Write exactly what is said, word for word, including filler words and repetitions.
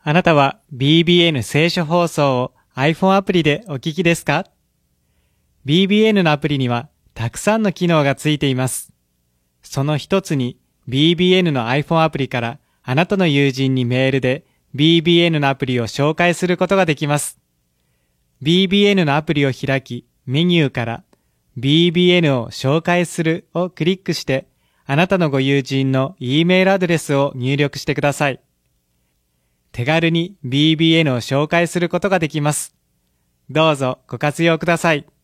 あなたは ビービーエヌ 聖書放送を iPhone アプリでお聞きですか？ ビービーエヌ のアプリにはたくさんの機能がついています。その一つに ビービーエヌ の iPhone アプリからあなたの友人にメールで ビービーエヌ のアプリを紹介することができます。ビービーエヌ のアプリを開き、メニューから ビービーエヌ を紹介するをクリックして、あなたのご友人の E メールアドレスを入力してください。手軽に ビービーエヌ を紹介することができます。どうぞご活用ください。